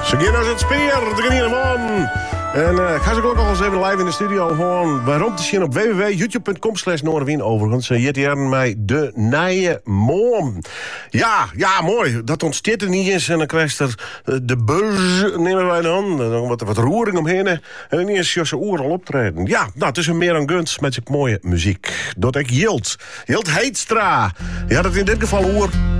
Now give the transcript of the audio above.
Ze gaan als het speer, de Green Man. En ik ga ze ook nog eens even live in de studio gewoon waarom te zien op www.youtube.com/Noorderwien. Overigens, hier mij de nije moom. Ja, mooi. Dat ontsteert er niet eens. En dan krijgt er de buzz, nemen wij dan. Dan wat roering omheen. En dan is je oor al optreden. Ja, nou, het is een meer dan gunst met zijn mooie muziek. Dat ik Jilt Heetstra. Die had het in dit geval oor